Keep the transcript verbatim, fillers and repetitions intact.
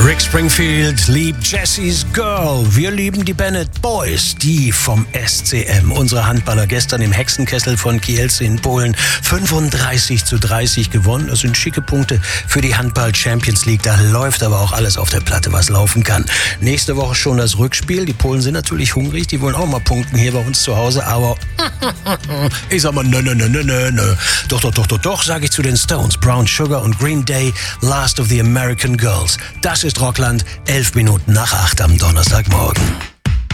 Rick Springfield liebt Jessie's Girl. Wir lieben die Bennett Boys, die vom S C M. Unsere Handballer gestern im Hexenkessel von Kielce in Polen fünfunddreißig zu dreißig gewonnen. Das sind schicke Punkte für die Handball-Champions League. Da läuft aber auch alles auf der Platte, was laufen kann. Nächste Woche schon das Rückspiel. Die Polen sind natürlich hungrig. Die wollen auch mal punkten hier bei uns zu Hause. Aber ich sag mal, nö, nö, nö, nö, nö. Doch, doch, doch, doch, doch, sage ich zu den Stones. Brown Sugar und Green Day, Last of the American Girls. Das ist Rockland, elf Minuten nach acht am Donnerstagmorgen.